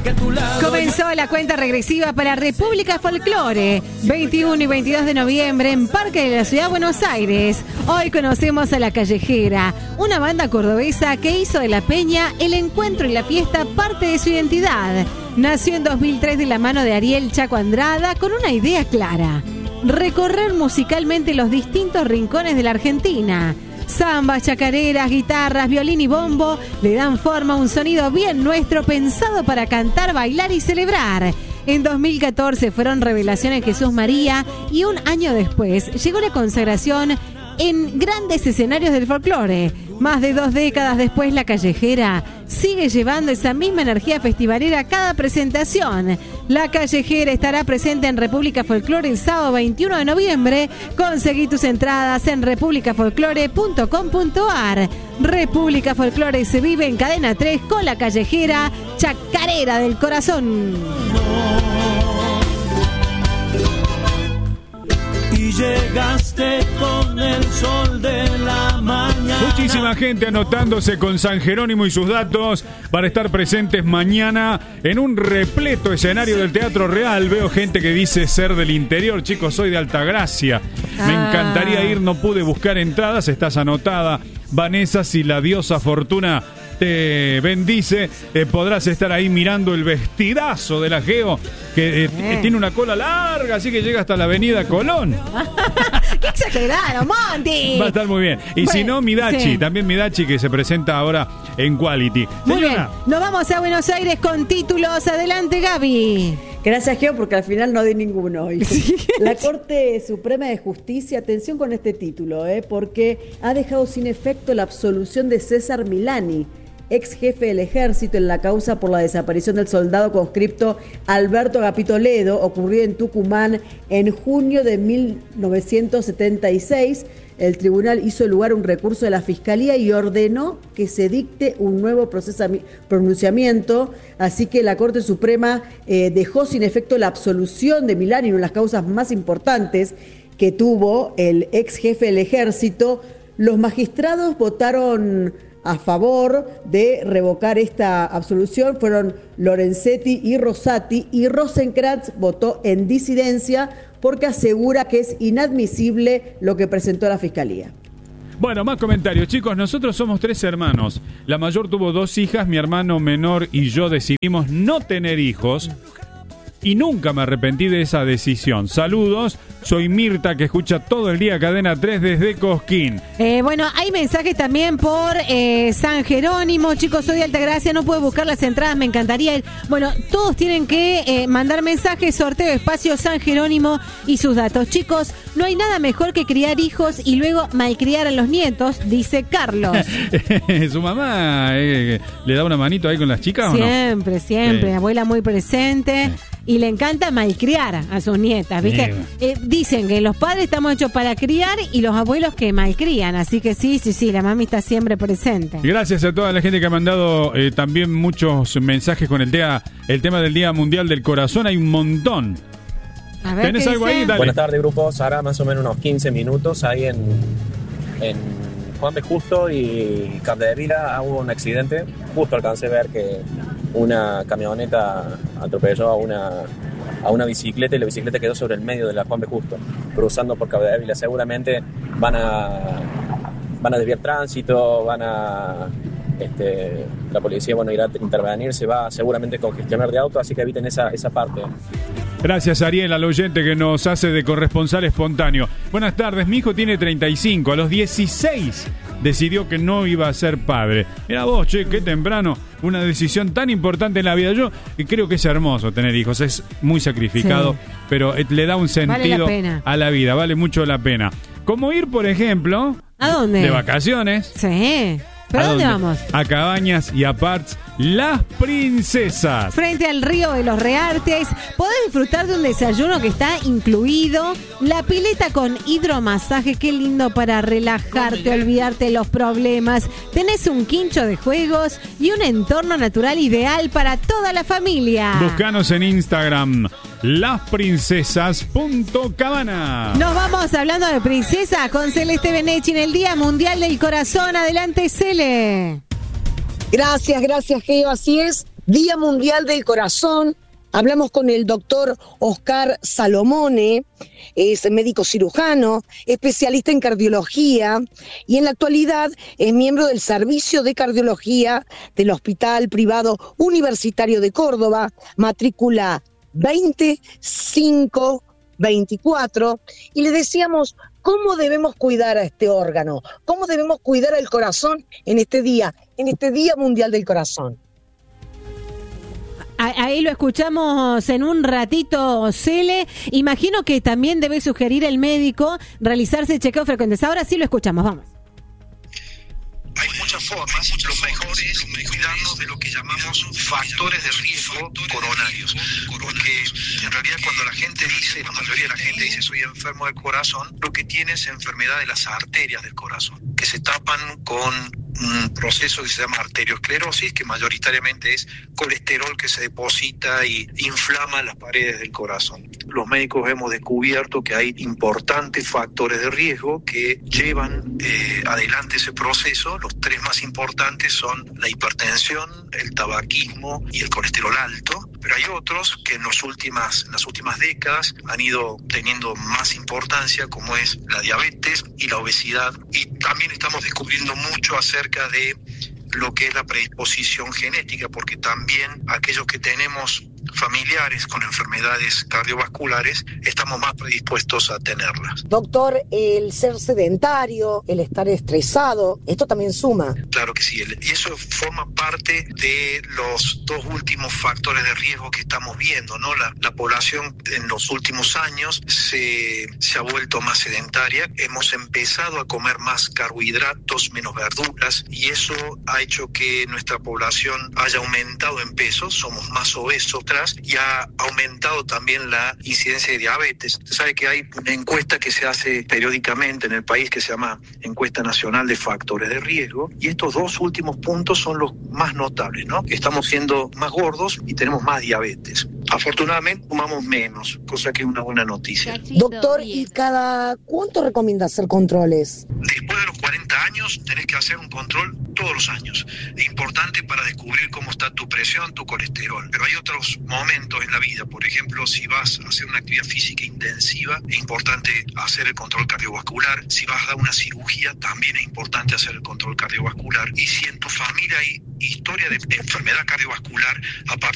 Comenzó la cuenta regresiva para República Folklore, 21 y 22 de noviembre en Parque de la Ciudad de Buenos Aires. Hoy conocemos a La Callejera, una banda cordobesa que hizo de la peña, el encuentro y la fiesta parte de su identidad. Nació en 2003 de la mano de Ariel Chaco Andrada con una idea clara: recorrer musicalmente los distintos rincones de la Argentina. Zambas, chacareras, guitarras, violín y bombo le dan forma a un sonido bien nuestro pensado para cantar, bailar y celebrar. En 2014 fueron Revelaciones Jesús María y un año después llegó la consagración en grandes escenarios del folclore. Más de 2 décadas después, La Callejera sigue llevando esa misma energía festivalera a cada presentación. La Callejera estará presente en República Folklore el sábado 21 de noviembre. Conseguí tus entradas en republicafolklore.com.ar. República Folklore se vive en Cadena 3 con La Callejera, chacarera del corazón. Llegaste con el sol de la mañana. Muchísima gente anotándose con San Jerónimo y sus datos para estar presentes mañana en un repleto escenario del Teatro Real. Veo gente que dice ser del interior. Chicos, soy de Altagracia. Me encantaría ir, no pude buscar entradas. Estás anotada. Vanessa, si la diosa Fortuna te bendice, podrás estar ahí mirando el vestidazo de la Geo, que tiene una cola larga, así que llega hasta la avenida Colón. ¡Qué exagerado, Monty! Va a estar muy bien. Y bueno, si no, Midachi, sí. También Midachi, que se presenta ahora en Quality. Muy bien, nos vamos a Buenos Aires con títulos. Adelante, Gaby. Gracias, Geo, porque al final no di ninguno hoy. Sí. La Corte Suprema de Justicia, atención con este título, porque ha dejado sin efecto la absolución de César Milani, ex jefe del ejército, en la causa por la desaparición del soldado conscripto Alberto Agapito Ledo, ocurrido en Tucumán en junio de 1976. El tribunal hizo lugar a un recurso de la Fiscalía y ordenó que se dicte un nuevo pronunciamiento. Así que la Corte Suprema dejó sin efecto la absolución de Milani, una de las causas más importantes que tuvo el ex jefe del ejército. Los magistrados votaron a favor de revocar esta absolución, fueron Lorenzetti y Rosati, y Rosenkrantz votó en disidencia porque asegura que es inadmisible lo que presentó la Fiscalía. Bueno, más comentarios. Chicos, nosotros somos 3 hermanos. La mayor tuvo 2 hijas, mi hermano menor y yo decidimos no tener hijos. Y nunca me arrepentí de esa decisión. Saludos, soy Mirta, que escucha todo el día Cadena 3 desde Cosquín. Bueno, hay mensajes también por San Jerónimo. Chicos, soy de Altagracia, no puedo buscar las entradas, me encantaría ir. Bueno, todos tienen que mandar mensajes, sorteo, espacio, San Jerónimo y sus datos. Chicos, no hay nada mejor que criar hijos y luego malcriar a los nietos, dice Carlos. ¿Su mamá le da una manito ahí con las chicas o no? Siempre, siempre. Sí. Abuela muy presente. Sí. Y le encanta malcriar a sus nietas, ¿viste? Dicen que los padres estamos hechos para criar y los abuelos que malcrían. Así que sí, la mami está siempre presente. Gracias a toda la gente que ha mandado también muchos mensajes con el tema del Día Mundial del Corazón. Hay un montón. A ver, ¿tenés algo ahí? Dale. Buenas tardes, grupo. Hará más o menos unos 15 minutos ahí en Juan B. Justo y Capdevila hubo un accidente. Justo alcancé a ver que una camioneta atropelló a una bicicleta y la bicicleta quedó sobre el medio de la Juan B. Justo, cruzando por Capdevila. Seguramente van a desviar tránsito, la policía irá a intervenir, se va seguramente a congestionar de auto, así que eviten esa parte. Gracias, Ariel, al oyente que nos hace de corresponsal espontáneo. Buenas tardes, mi hijo tiene 35, a los 16 decidió que no iba a ser padre. Mira vos, che, qué temprano, una decisión tan importante en la vida. Yo creo que es hermoso tener hijos, es muy sacrificado, sí, pero le da un sentido a la vida, vale mucho la pena. Como ir, por ejemplo, ¿a dónde? De vacaciones. Sí. ¿Pero a dónde vamos? A Cabañas y a Parts Las Princesas. Frente al río de los Reartes, podés disfrutar de un desayuno que está incluido, la pileta con hidromasaje, qué lindo para relajarte, olvidarte de los problemas. Tenés un quincho de juegos y un entorno natural ideal para toda la familia. Búscanos en Instagram, lasprincesas.cabana. Nos vamos hablando de princesas con Celeste Benechi en el Día Mundial del Corazón. Adelante, Cele. Gracias, Geo. Así es. Día Mundial del Corazón. Hablamos con el doctor Oscar Salomone, es médico cirujano, especialista en cardiología y en la actualidad es miembro del Servicio de Cardiología del Hospital Privado Universitario de Córdoba, matrícula 2524, y le decíamos cómo debemos cuidar a este órgano, cómo debemos cuidar al corazón en este Día Mundial del Corazón. Ahí lo escuchamos en un ratito, Cele. Imagino que también debe sugerir el médico realizarse chequeos frecuentes. Ahora sí lo escuchamos, vamos. Hay muchas formas, lo mejor es cuidarnos de lo que llamamos factores de riesgo coronarios, porque en realidad cuando la mayoría de la gente dice soy enfermo del corazón, lo que tiene es enfermedad de las arterias del corazón, que se tapan con un proceso que se llama arteriosclerosis, que mayoritariamente es colesterol que se deposita y inflama las paredes del corazón. Los médicos hemos descubierto que hay importantes factores de riesgo que llevan adelante ese proceso. Los tres más importantes son la hipertensión, el tabaquismo y el colesterol alto, pero hay otros que en las últimas décadas han ido teniendo más importancia, como es la diabetes y la obesidad, y también estamos descubriendo mucho acerca de lo que es la predisposición genética, porque también aquellos que tenemos familiares con enfermedades cardiovasculares estamos más predispuestos a tenerlas. Doctor, el ser sedentario, el estar estresado, ¿esto también suma? Claro que sí, y eso forma parte de los dos últimos factores de riesgo que estamos viendo, ¿no? La población en los últimos años se ha vuelto más sedentaria, hemos empezado a comer más carbohidratos, menos verduras, y eso ha hecho que nuestra población haya aumentado en peso, somos más obesos y ha aumentado también la incidencia de diabetes. Se sabe que hay una encuesta que se hace periódicamente en el país que se llama Encuesta Nacional de Factores de Riesgo, y estos dos últimos puntos son los más notables, ¿no? Estamos siendo más gordos y tenemos más diabetes. Afortunadamente fumamos menos, cosa que es una buena noticia. Doctor, ¿y cada cuánto recomienda hacer controles? Después de los 40 años tenés que hacer un control todos los años. Es importante para descubrir cómo está tu presión, tu colesterol. Pero hay otros momentos en la vida, por ejemplo, si vas a hacer una actividad física intensiva, es importante hacer el control cardiovascular. Si vas a dar una cirugía, también es importante hacer el control cardiovascular. Y si en tu familia hay historia de enfermedad cardiovascular, a partir